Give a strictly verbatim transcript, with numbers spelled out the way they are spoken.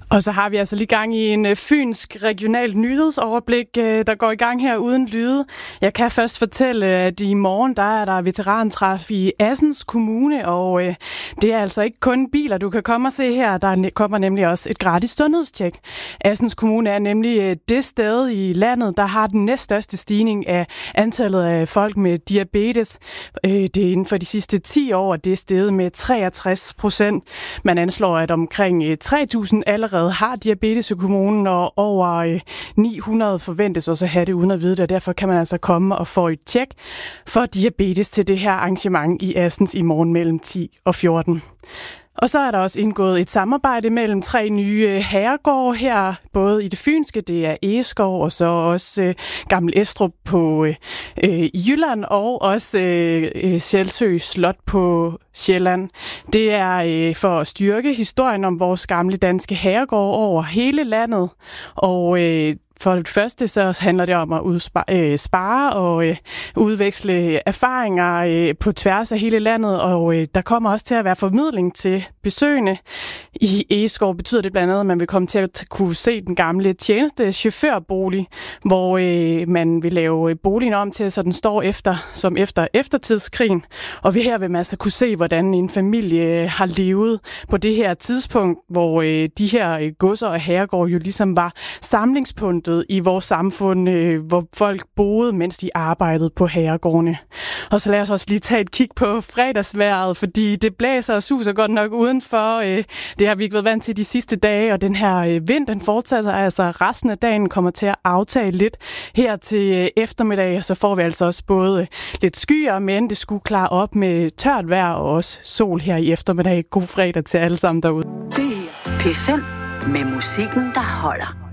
Og så har vi altså lige gang i en fynsk regionalt nyhedsoverblik, der går i gang her uden lyde. Jeg kan først fortælle, at i morgen der er der veterantræf i Assens Kommune, og det er altså ikke kun biler, du kan komme og se her. Der kommer nemlig også et gratis sundhedstjek. Assens Kommune er nemlig det sted i landet, der har den næststørste stigning af antallet af folk med diabetes. Det er inden for de sidste ti år, det er steget med treogtres procent. Man anslår, at omkring tre tusind allerede har diabetes i kommunen, og over ni hundrede forventes også at have det uden at vide det, og derfor kan man altså komme og få et tjek for diabetes til det her arrangement i Assens i morgen mellem ti og fjorten. Og så er der også indgået et samarbejde mellem tre nye herregårde her, både i det fynske, det er Egeskov, og så også øh, Gammel Estrup på øh, Jylland, og også øh, Sjælsø Slot på Sjælland. Det er øh, for at styrke historien om vores gamle danske herregårde over hele landet, og øh, for det første så handler det om at udspare, øh, spare og øh, udveksle erfaringer øh, på tværs af hele landet, og øh, der kommer også til at være formidling til besøgende. I Egeskov betyder det blandt andet, at man vil komme til at kunne se den gamle tjeneste chaufførbolig, hvor øh, man vil lave boligen om til, så den står efter som efter eftertidskrigen. Og vi her vil man altså kunne se, hvordan en familie har levet på det her tidspunkt, hvor øh, de her godser og herregårde jo ligesom var samlingspunktet i vores samfund, øh, hvor folk boede, mens de arbejdede på herregårdene. Og så lad os også lige tage et kig på fredagsvejret, fordi det blæser og suser godt nok udenfor. Øh, det har vi ikke været vant til de sidste dage, og den her øh, vind, den fortsætter altså resten af dagen, kommer til at aftage lidt her til øh, eftermiddag. Så får vi altså også både øh, lidt skyer, men det skulle klare op med tørt vejr og også sol her i eftermiddag. God fredag til alle sammen derude. Det her P fem med musikken, der holder.